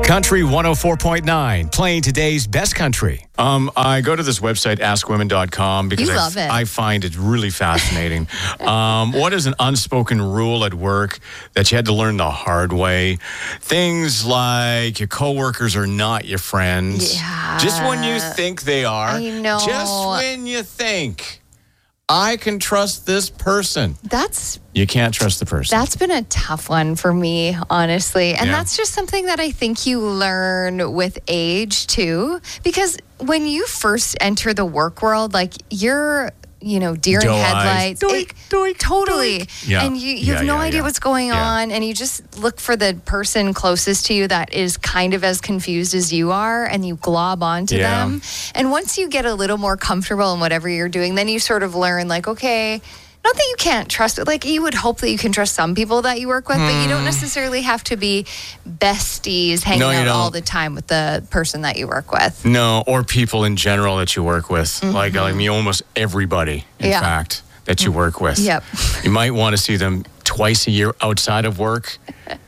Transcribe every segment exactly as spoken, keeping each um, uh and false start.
Country one oh four point nine, playing today's best country. Um, I go to this website, ask women dot com, because You I, love it. I find it really fascinating. um, what is an unspoken rule at work that you had to learn the hard way? Things like your coworkers are not your friends. Yeah. Just when you think they are. I know. Just when you think, I can trust this person. That's You can't trust the person. That's been a tough one for me, honestly. And Yeah. that's just something that I think you learn with age too. Because when you first enter the work world, like you're, you know, deer in Doe eyes. headlights. Doink, It- doink, totally. doink. Yeah. And you, you Yeah, have no yeah, idea yeah. what's going Yeah. on. And you just look for the person closest to you that is kind of as confused as you are. And you glob onto Yeah. them. And once you get a little more comfortable in whatever you're doing, then you sort of learn like, okay, not that you can't trust, like you would hope that you can trust some people that you work with, but you don't necessarily have to be besties hanging No, you out all don't. the time with the person that you work with. No, or people in general that you work with. Like, I mean, almost everybody, in Yeah. fact, that you work with. Yep. You might want to see them twice a year outside of work,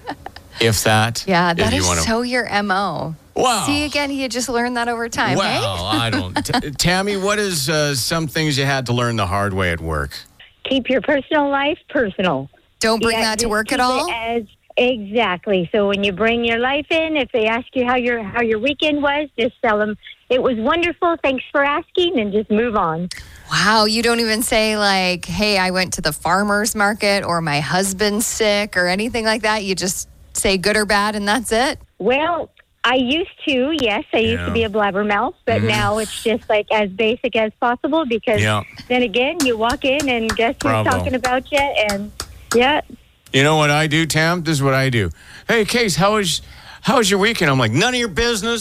if that. Yeah, if that you is wanna- so your M O. Wow. See, again, you just learned that over time, Well, hey? I don't. T- Tammy, what is uh, some things you had to learn the hard way at work? Keep your personal life personal. Don't bring Yeah, that to just work at keep all? it As, exactly. So when you bring your life in, if they ask you how your how your weekend was, just tell them it was wonderful. Thanks for asking, and just move on. Wow, you don't even say like, hey, I went to the farmer's market or my husband's sick or anything like that. You just say good or bad and that's it? Well, I used to, yes, I used Yeah. to be a blabbermouth, but now it's just like as basic as possible because Yeah. then again, you walk in and guess who's Bravo. talking about you, and yeah. You know what I do, Tam? This is what I do. Hey, Case, how was how was your weekend? I'm like, none of your business.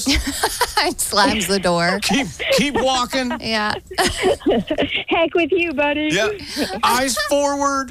Slams the door. keep keep walking. Yeah. Heck with you, buddy. Yeah. Eyes forward.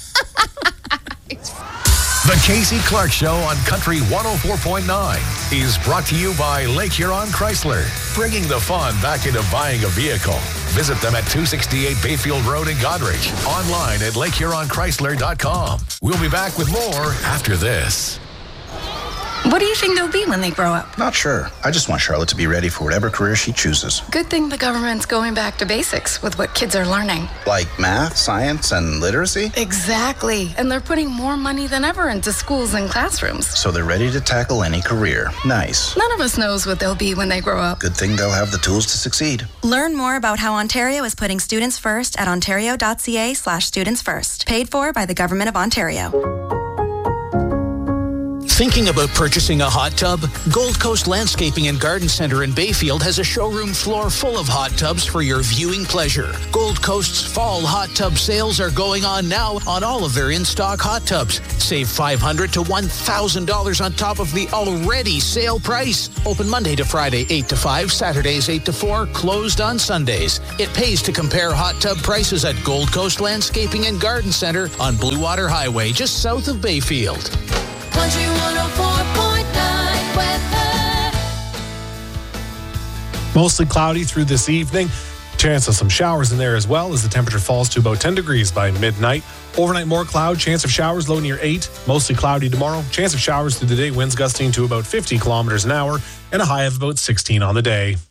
The Casey Clark Show on Country one oh four point nine is brought to you by Lake Huron Chrysler, bringing the fun back into buying a vehicle. Visit them at two sixty-eight Bayfield Road in Godrich. Online at lake huron chrysler dot com. We'll be back with more after this. What do you think they'll be when they grow up? Not sure. I just want Charlotte to be ready for whatever career she chooses. Good thing the government's going back to basics with what kids are learning. Like math, science, and literacy? Exactly. And they're putting more money than ever into schools and classrooms. So they're ready to tackle any career. Nice. None of us knows what they'll be when they grow up. Good thing they'll have the tools to succeed. Learn more about how Ontario is putting students first at ontario.ca slash students first. Paid for by the Government of Ontario. Thinking about purchasing a hot tub? Gold Coast Landscaping and Garden Center in Bayfield has a showroom floor full of hot tubs for your viewing pleasure. Gold Coast's fall hot tub sales are going on now on all of their in-stock hot tubs. Save five hundred dollars to one thousand dollars on top of the already sale price. Open Monday to Friday, eight to five, Saturdays, eight to four, closed on Sundays. It pays to compare hot tub prices at Gold Coast Landscaping and Garden Center on Blue Water Highway, just south of Bayfield. Country one oh four point nine weather. Mostly cloudy through this evening. Chance of some showers in there as well as the temperature falls to about ten degrees by midnight. Overnight, more cloud. Chance of showers low near eight. Mostly cloudy tomorrow. Chance of showers through the day. Winds gusting to about fifty kilometers an hour and a high of about sixteen on the day.